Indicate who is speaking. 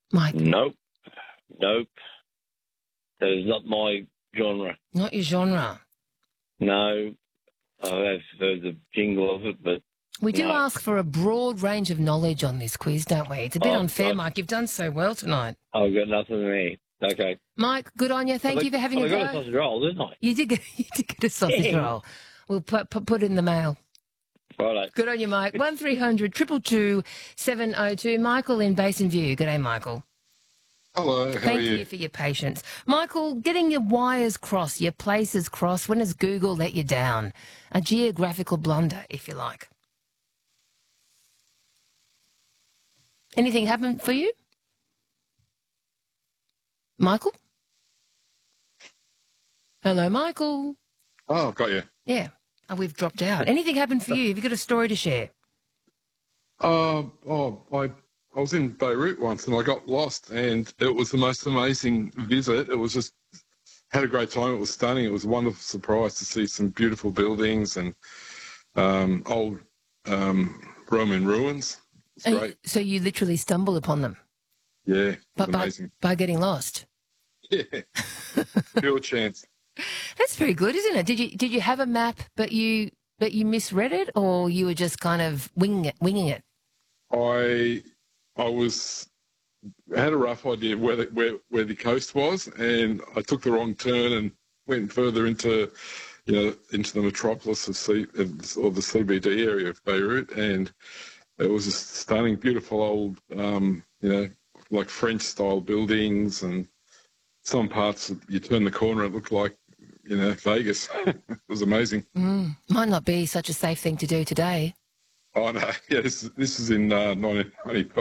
Speaker 1: Mike?
Speaker 2: Nope. That is not my genre.
Speaker 1: Not your genre.
Speaker 2: No, I have heard the jingle of it, but
Speaker 1: We do
Speaker 2: no.
Speaker 1: ask for a broad range of knowledge on this quiz, don't we? It's a bit unfair, Mike. You've done so well tonight.
Speaker 2: I've got nothing there. Okay.
Speaker 1: Mike, good on you. Thank you for having a go.
Speaker 2: I got a sausage roll, didn't I?
Speaker 1: You did get a sausage roll. We'll put it in the mail.
Speaker 2: Righto.
Speaker 1: Good on you, Mike. 1300 222 702. Michael in Basin View. Good day, Michael.
Speaker 3: Hello, how
Speaker 1: Thank
Speaker 3: are you?
Speaker 1: you for your patience. Michael, getting your wires crossed, your places crossed, when has Google let you down? A geographical blunder, if you like. Anything happened for you? Michael? Hello, Michael.
Speaker 3: Oh, got you.
Speaker 1: Yeah. Oh, we've dropped out. Anything happened for you? Have you got a story to share?
Speaker 3: I was in Beirut once and I got lost, and it was the most amazing visit. It was just, had a great time. It was stunning. It was a wonderful surprise to see some beautiful buildings and old Roman ruins. It's great.
Speaker 1: So you literally stumbled upon them?
Speaker 3: Yeah, it was amazing.
Speaker 1: By getting lost?
Speaker 3: Yeah, pure chance.
Speaker 1: That's very good, isn't it? Did you have a map, but you misread it, or you were just kind of winging it?
Speaker 3: I had a rough idea where the coast was, and I took the wrong turn and went further into the metropolis of the CBD area of Beirut, and it was a stunning, beautiful old, like French style buildings, and some parts you turn the corner, it looked like Vegas. It was amazing.
Speaker 1: Might not be such a safe thing to do today.
Speaker 3: Oh no, yeah, this is in 1995.